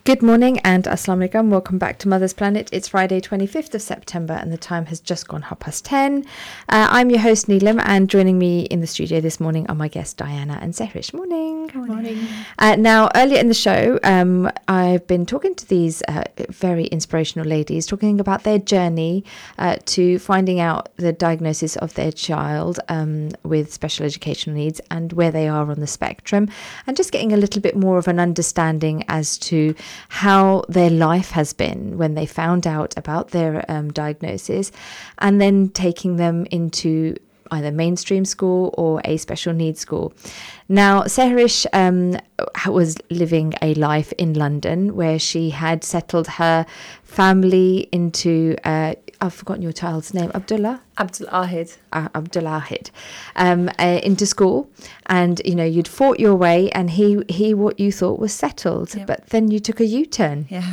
Good morning and Assalamu alaikum. Welcome back to Mother's Planet. It's Friday 25th of September and the time has just gone 10:30. I'm your host Neelam, and joining me in the studio this morning are my guests Diana and Sehrish. Morning. Morning. Now, earlier in the show, I've been talking to these very inspirational ladies, talking about their journey to finding out the diagnosis of their child with special educational needs and where they are on the spectrum, and just getting a little bit more of an understanding as to how their life has been when they found out about their diagnosis, and then taking them into either mainstream school or a special needs school. Now, Sehrish was living a life in London where she had settled her family into, I've forgotten your child's name, Abdul Ahid, into school. And, you know, you'd fought your way and he what you thought was settled, Yep. but then you took a U-turn. Yeah.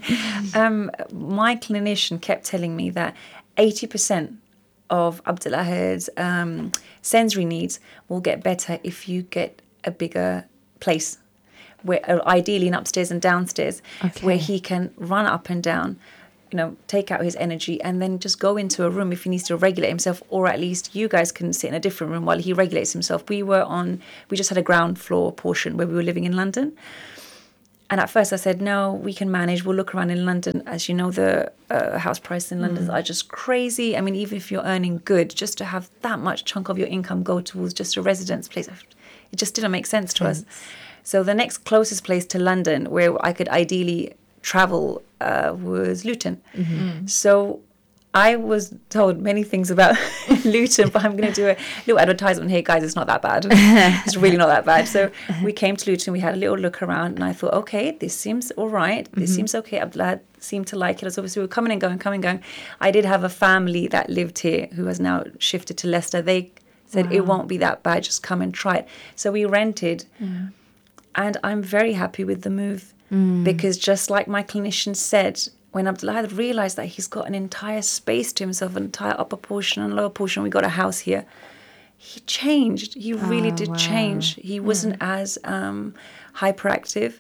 My clinician kept telling me that 80% of Abdul Ahid's sensory needs will get better if you get a bigger place, where ideally an upstairs and downstairs, where he can run up and down, you know, take out his energy and then just go into a room if he needs to regulate himself, or at least you guys can sit in a different room while he regulates himself. We just had a ground floor portion where we were living in London. And at first I said, no, we can manage. We'll look around in London. As you know, the house prices in London are just crazy. I mean, even if you're earning good, just to have that much chunk of your income go towards just a residence place, it just didn't make sense to us. So the next closest place to London where I could ideally travel was Luton. Mm-hmm. So I was told many things about Luton, but I'm going to do a little advertisement here, guys. It's not that bad. It's really not that bad. So we came to Luton. We had a little look around, and I thought, okay, this seems all right. This seems okay. Abdullah seemed to like it. So obviously we were coming and going. I did have a family that lived here who has now shifted to Leicester. They said, it won't be that bad. Just come and try it. So we rented, and I'm very happy with the move because just like my clinician said, when Abdullah had realised that he's got an entire space to himself, an entire upper portion and lower portion, we got a house here, he changed. He really did change. He wasn't as hyperactive.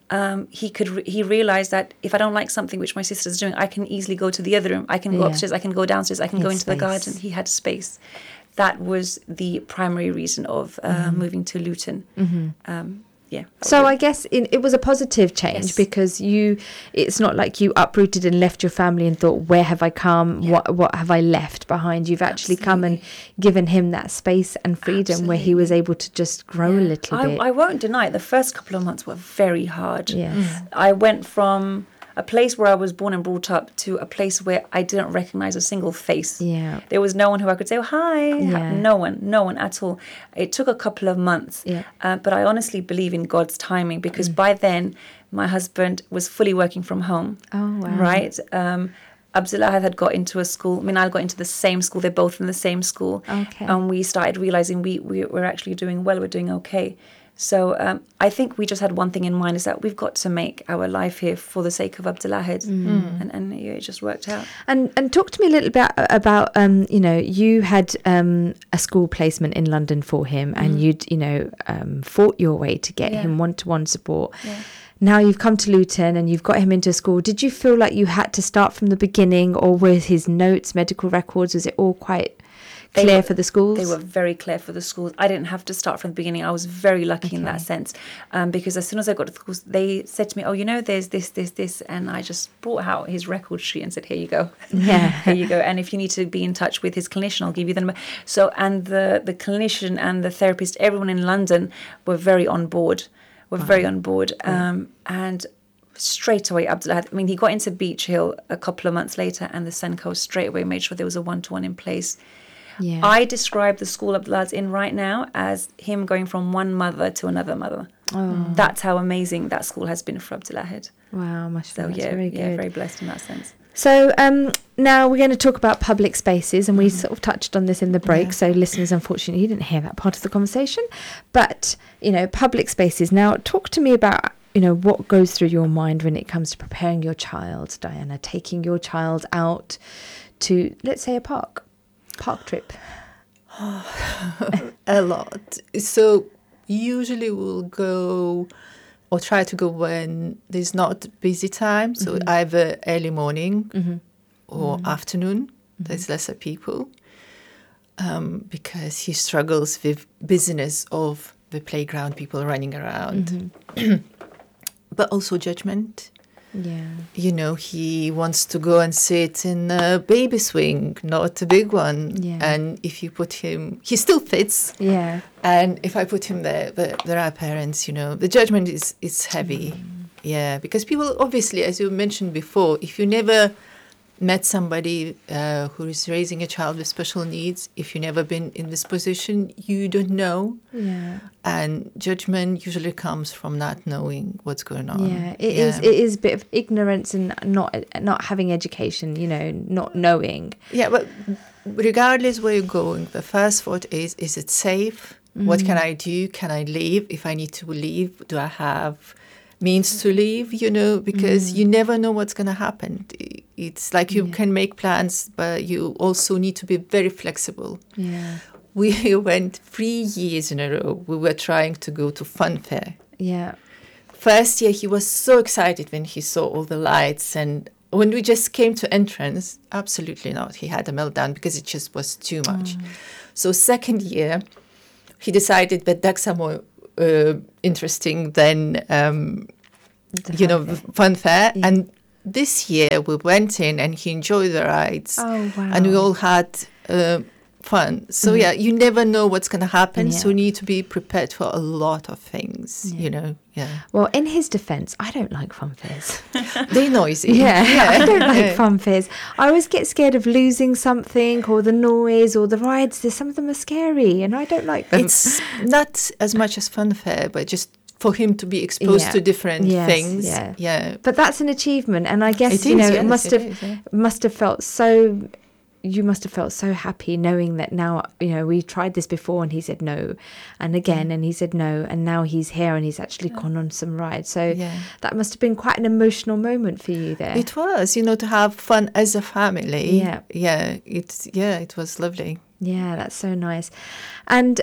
He realised that if I don't like something which my sister's doing, I can easily go to the other room. I can go upstairs, I can go downstairs, I can go into the garden. He had space. That was the primary reason of moving to Luton. Yeah. So I guess it was a positive change because it's not like you uprooted and left your family and thought, where have I come? Yeah. What have I left behind? You've actually come and given him that space and freedom where he was able to just grow a little bit. I won't deny it. The first couple of months were very hard. Yes. I went from a place where I was born and brought up to a place where I didn't recognize a single face. Yeah. There was no one who I could say, oh, hi. Yeah. No one at all. It took a couple of months. Yeah. But I honestly believe in God's timing because by then my husband was fully working from home. Oh, wow. Right? Abdullah had got into a school. I got into the same school. They're both in the same school. Okay. And we started realizing we're actually doing well. We're doing okay. So I think we just had one thing in mind, is that we've got to make our life here for the sake of Abdullah, and it just worked out. And talk to me a little bit about you had a school placement in London for him, and you'd fought your way to get him one-to-one support. Yeah. Now you've come to Luton and you've got him into school. Did you feel like you had to start from the beginning, or were his notes, medical records, was it all quite clear for the schools? They were very clear for the schools. I didn't have to start from the beginning. I was very lucky in that sense, because as soon as I got to the schools, they said to me, there's this, and I just brought out his record sheet and said, here you go. Yeah. Here you go. And if you need to be in touch with his clinician, I'll give you the number. So, and the clinician and the therapist, everyone in London were very on board. And straight away, Abdullah, he got into Beach Hill a couple of months later, and the Senko straight away made sure there was a one-to-one in place. Yeah. I describe the school Abdullah's in right now as him going from one mother to another mother. Oh. That's how amazing that school has been for Abdullah. Wow, mashallah. So very good. Very blessed in that sense. So now we're going to talk about public spaces, and we sort of touched on this in the break. So listeners, unfortunately, you didn't hear that part of the conversation. But public spaces. Now, talk to me about what goes through your mind when it comes to preparing your child, Diana, taking your child out to, let's say, a park trip. A lot. So usually we'll go or try to go when there's not busy time. So either early morning or afternoon, there's lesser people. Because he struggles with busyness of the playground, people running around. But also judgment. Yeah. You know, he wants to go and sit in a baby swing, not a big one. Yeah. And if you put him, he still fits. Yeah. And if I put him there, there are parents, you know, the judgment is heavy. Yeah, because people, obviously, as you mentioned before, if you never met somebody who is raising a child with special needs, if you've never been in this position, you don't know. Yeah. And judgment usually comes from not knowing what's going on. Yeah, it is a bit of ignorance and not having education, you know, not knowing. Yeah, but regardless where you're going, the first thought is it safe? What can I do? Can I leave? If I need to leave, do I have means to leave? You know, because you never know what's going to happen. It's like you can make plans, but you also need to be very flexible. Yeah. We went 3 years in a row. We were trying to go to Fun Fair. Yeah. First year, he was so excited when he saw all the lights. And when we just came to entrance, absolutely not. He had a meltdown because it just was too much. So second year, he decided that ducks are more interesting than, Fun Fair. Yeah. And this year, we went in and he enjoyed the rides. Oh, wow. And we all had fun. So, you never know what's going to happen. Yeah. So you need to be prepared for a lot of things, you know. Yeah. Well, in his defence, I don't like fun fairs. They're noisy. Yeah, I don't like fun fairs. I always get scared of losing something or the noise or the rides. Some of them are scary and I don't like them. It's not as much as Fun Fair, but just for him to be exposed to different things. Yeah. But that's an achievement. And I guess, it must have felt so... You must have felt so happy knowing that now, you know, we tried this before and he said no, and again, and he said no, and now he's here and he's actually gone on some rides. So that must have been quite an emotional moment for you there. It was, you know, to have fun as a family. Yeah. It was lovely. Yeah, that's so nice. And,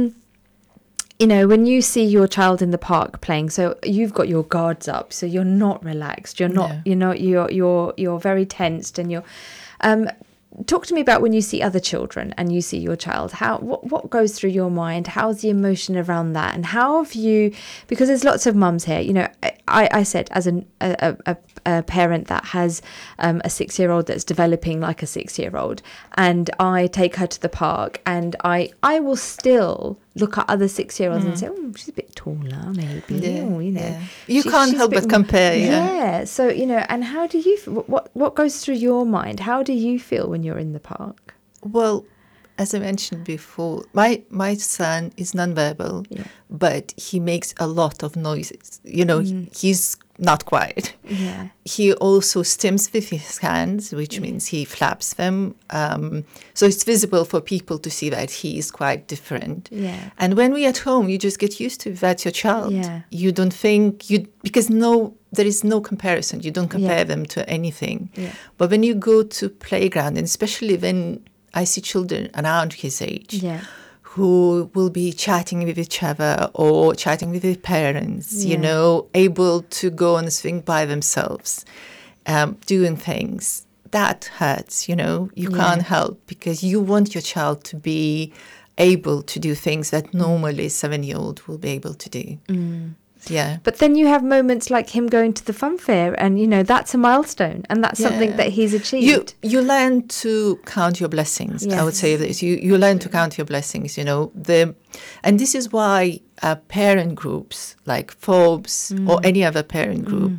you know, when you see your child in the park playing, so you've got your guards up, so you're not relaxed. You're not, you're very tensed and you're, talk to me about when you see other children and you see your child. What goes through your mind? How's the emotion around that? And how have you? Because there's lots of mums here. You know, I said as a parent that has a 6-year-old that's developing like a 6-year-old, and I take her to the park, and I will still look at other 6-year-olds and say, oh, she's a bit taller, maybe. You can't help but compare. Yeah. So, you know, and how do you, what goes through your mind? How do you feel when you're in the park? Well, as I mentioned before, my son is nonverbal, but he makes a lot of noises. You know, he's not quiet. Yeah. He also stims with his hands, which means he flaps them. So it's visible for people to see that he is quite different. Yeah. And when we're at home, you just get used to that's your child. Yeah. You don't think because there is no comparison. You don't compare them to anything. Yeah. But when you go to playground, and especially when I see children around his age, who will be chatting with each other or chatting with their parents, you know, able to go on a swing by themselves, doing things. That hurts, you know. You can't help because you want your child to be able to do things that normally a 7-year-old will be able to do. Yeah. But then you have moments like him going to the fun fair and, you know, that's a milestone and that's something that he's achieved. You learn to count your blessings. I would say this. You learn to count your blessings, you know. And this is why parent groups like Forbes or any other parent group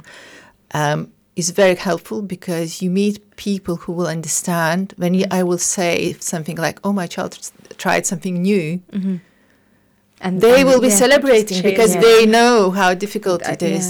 is very helpful because you meet people who will understand when I will say something like, oh, my child tried something new. And they will be celebrating because they know how difficult it is.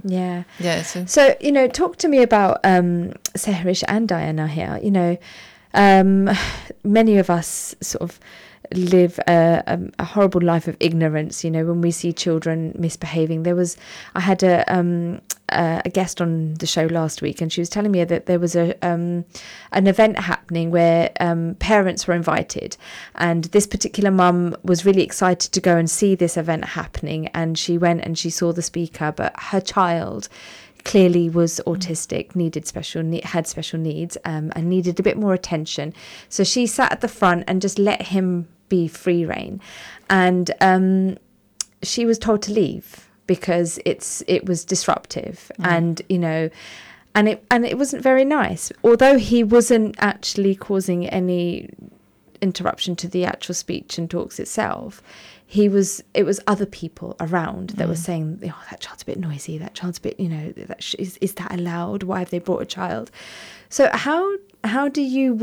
So, you know, talk to me about Sehrish and Diana here. You know, many of us sort of live a horrible life of ignorance. You know, when we see children misbehaving, I had a guest on the show last week, and she was telling me that there was an event happening where parents were invited, and this particular mum was really excited to go and see this event happening, and she went and she saw the speaker, but her child clearly was autistic, had special needs, and needed a bit more attention. So she sat at the front and just let him be free rein, and she was told to leave because it was disruptive, and you know, and it wasn't very nice. Although he wasn't actually causing any interruption to the actual speech and talks itself, it was other people around that were saying, oh, that child's a bit noisy, that child's a bit, you know, is that allowed? Why have they brought a child? So how do you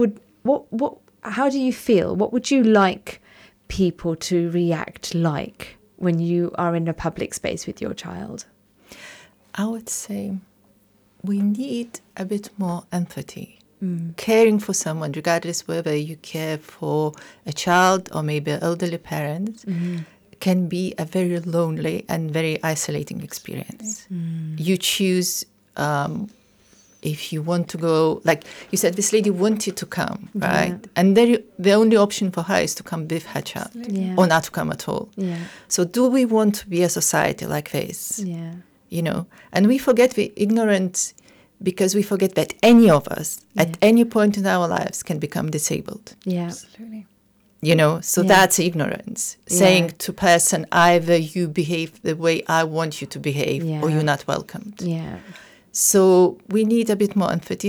feel? What would you like people to react like when you are in a public space with your child? I would say we need a bit more empathy. Caring for someone, regardless whether you care for a child or maybe an elderly parent, can be a very lonely and very isolating experience. You choose if you want to go, like you said, this lady wanted to come, right? Yeah. And the only option for her is to come with her child or not to come at all. Yeah. So do we want to be a society like this? Yeah. You know, and we forget we're ignorant because we forget that any of us at any point in our lives can become disabled. Yeah, absolutely. You know, so that's ignorance. Saying to person, either you behave the way I want you to behave or you're not welcomed. Yeah. So we need a bit more empathy,